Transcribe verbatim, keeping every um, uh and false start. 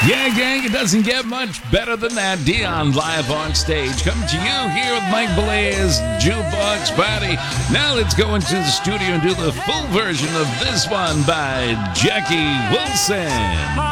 Yeah, gang, it doesn't get much better than that. Dion live on stage. Coming to you here with Mike Blaze, Jukebox Party. Now let's go into the studio and do the full version of this one by Jackie Wilson.